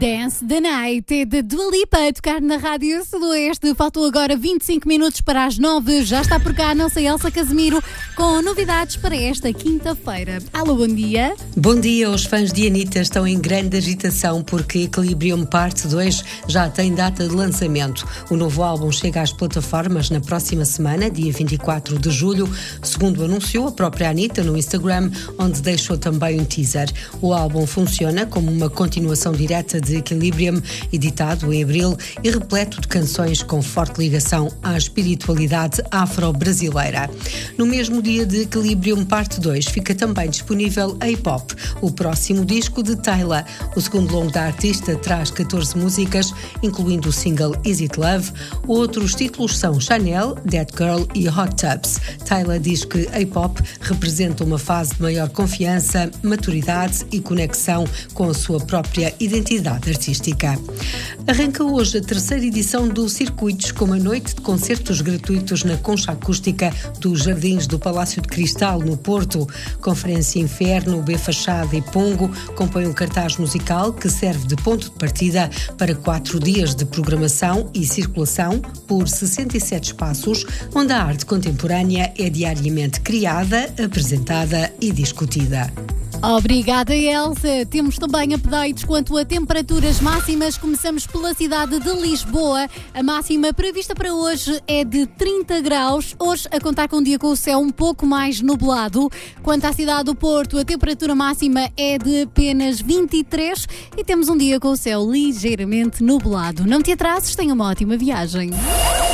Dance the Night é de Dua Lipa a tocar na Rádio Sudoeste. Faltam agora 25 minutos para as 9. Já está por cá a nossa Elsa Casemiro com novidades para esta quinta-feira. Alô, bom dia. Bom dia, os fãs de Anitta estão em grande agitação porque Equilibrium Parte 2 já tem data de lançamento. O novo álbum chega às plataformas na próxima semana, dia 24 de julho, segundo anunciou a própria Anitta no Instagram, onde deixou também um teaser. O álbum funciona como uma continuação direta de Equilibrium, editado em abril e repleto de canções com forte ligação à espiritualidade afro-brasileira. No mesmo dia de Equilibrium Parte 2 fica também disponível A-Pop, o próximo disco de Tyla. O segundo longo da artista traz 14 músicas, incluindo o single Is It Love. Outros títulos são Chanel, That Girl e Hot Tubs. Tyla diz que A-Pop representa uma fase de maior confiança, maturidade e conexão com a sua própria identidade artística. Arranca hoje a terceira edição do Circuitos, com uma noite de concertos gratuitos na concha acústica dos Jardins do Palácio de Cristal, no Porto. Conferência Inferno, B Fachada e Pongo compõem um cartaz musical que serve de ponto de partida para 4 dias de programação e circulação por 67 espaços, onde a arte contemporânea é diariamente criada, apresentada e discutida. Obrigada, Elsa. Temos também updates quanto a temperaturas máximas. Começamos pela cidade de Lisboa. A máxima prevista para hoje é de 30 graus. Hoje a contar com um dia com o céu um pouco mais nublado. Quanto à cidade do Porto, a temperatura máxima é de apenas 23 e temos um dia com o céu ligeiramente nublado. Não te atrases, tenha uma ótima viagem.